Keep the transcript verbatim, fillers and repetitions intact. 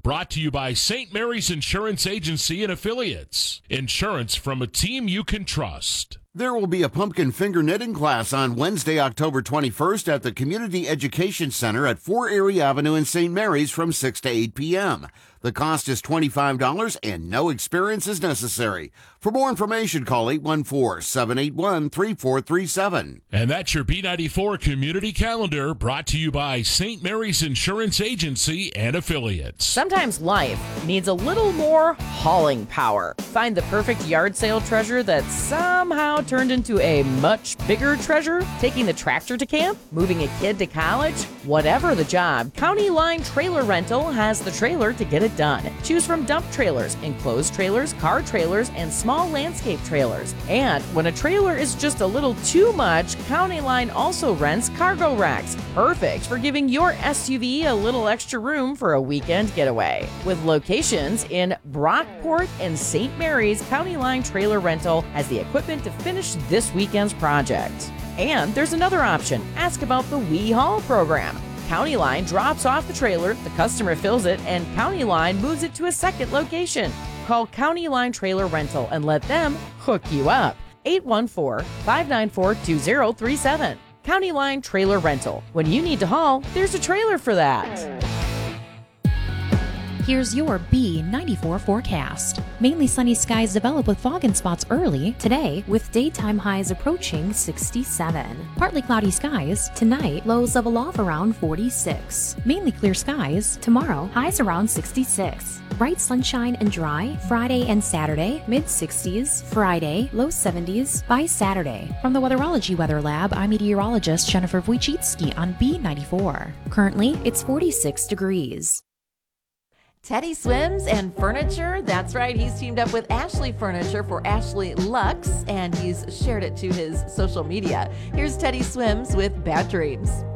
brought to you by Saint Mary's Insurance Agency and affiliates. Insurance from a team you can trust. There will be a pumpkin finger knitting class on Wednesday, October twenty-first at the Community Education Center at four Erie Avenue in Saint Mary's from six to eight p.m. The cost is twenty-five dollars and no experience is necessary. For more information, call eight one four, seven eight one, three four three seven. And that's your B ninety-four Community Calendar, brought to you by Saint Mary's Insurance Agency and affiliates. Sometimes life needs a little more hauling power. Find the perfect yard sale treasure that somehow turned into a much bigger treasure? Taking the tractor to camp? Moving a kid to college? Whatever the job, County Line Trailer Rental has the trailer to get it done. Choose from dump trailers, enclosed trailers, car trailers, and small landscape trailers. And when a trailer is just a little too much, County Line also rents cargo racks. Perfect for giving your S U V a little extra room for a weekend getaway. With locations in Brockport and Saint Mary's, County Line Trailer Rental has the equipment to finish this weekend's project. And there's another option. Ask about the We Haul program. County Line drops off the trailer, the customer fills it, and County Line moves it to a second location. Call County Line Trailer Rental and let them hook you up. eight one four, five nine four, two zero three seven. County Line Trailer Rental. When you need to haul, there's a trailer for that. Here's your B ninety-four forecast. Mainly sunny skies develop with fog and spots early today, with daytime highs approaching sixty-seven. Partly cloudy skies tonight, lows level off around forty-six. Mainly clear skies tomorrow, highs around sixty-six. Bright sunshine and dry Friday and Saturday, mid sixties. Friday, low seventies by Saturday. From the Weatherology Weather Lab, I'm meteorologist Jennifer Wojcicki on B ninety-four. Currently, it's forty-six degrees. Teddy Swims and Furniture. That's right, he's teamed up with Ashley Furniture for Ashley Lux, and he's shared it to his social media. Here's Teddy Swims with Bad Dreams.